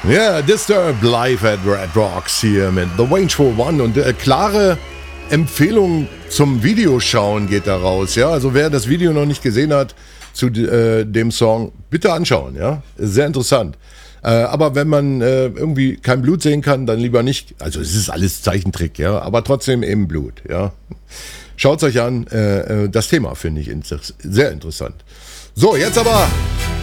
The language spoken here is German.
Ja, Disturbed live at Red Rocks hier mit The Vengeful One und klare Empfehlung zum Videoschauen geht da raus. Ja, also wer das Video noch nicht gesehen hat zu dem Song, bitte anschauen. Ja, sehr interessant. Aber wenn man irgendwie kein Blut sehen kann, dann lieber nicht. Also es ist alles Zeichentrick, ja, aber trotzdem eben Blut. Ja, schaut's euch an. Das Thema finde ich sehr interessant. So, jetzt aber